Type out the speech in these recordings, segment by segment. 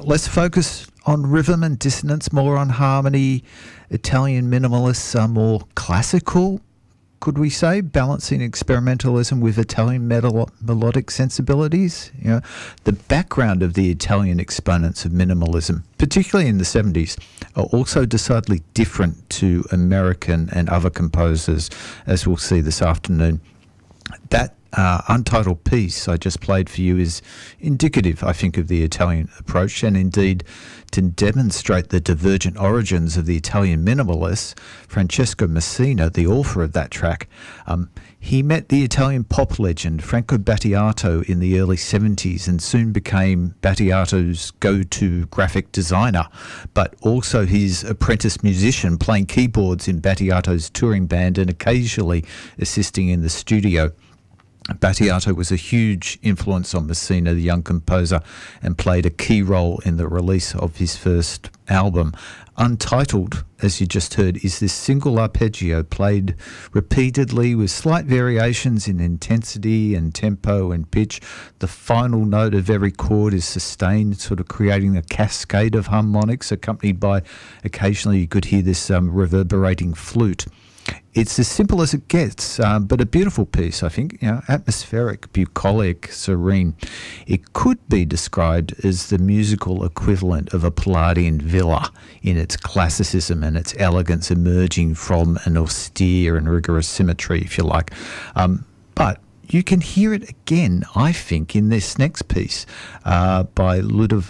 less focus on rhythm and dissonance, more on harmony. Italian minimalists are more classical, could we say, balancing experimentalism with Italian melodic sensibilities. You know, the background of the Italian exponents of minimalism, particularly in the 70s, are also decidedly different to American and other composers, as we'll see this afternoon. That untitled piece I just played for you is indicative, I think, of the Italian approach, and indeed to demonstrate the divergent origins of the Italian minimalists. Francesco Messina, the author of that track, he met the Italian pop legend Franco Battiato in the early 70s and soon became Battiato's go-to graphic designer, but also his apprentice musician, playing keyboards in Battiato's touring band and occasionally assisting in the studio. Battiato was a huge influence on Messina, the young composer, and played a key role in the release of his first album. Untitled, as you just heard, is this single arpeggio played repeatedly with slight variations in intensity and tempo and pitch. The final note of every chord is sustained, sort of creating a cascade of harmonics, accompanied by, occasionally you could hear this reverberating flute. It's as simple as it gets, but a beautiful piece, I think. You know, atmospheric, bucolic, serene. It could be described as the musical equivalent of a Palladian villa in its classicism and its elegance, emerging from an austere and rigorous symmetry, if you like. But you can hear it again, I think, in this next piece by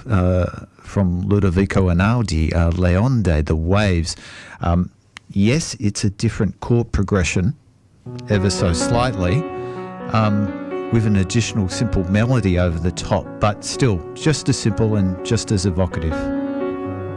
from Ludovico Einaudi, Leonde, The Waves. Yes, it's a different chord progression, ever so slightly, with an additional simple melody over the top, but still just as simple and just as evocative.